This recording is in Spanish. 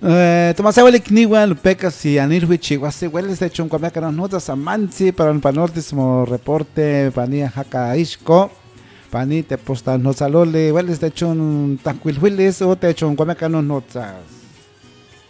Tomás Awalik Niwan, Pecas y Anirwi Chihuahua, Hueles de hecho un Cuameca notas a Mansi para el panortismo reporte, Panía Jaca Ishko, Panite posta no salole, Hueles de hecho un Tanquil Willis o te hecho un Cuameca notas.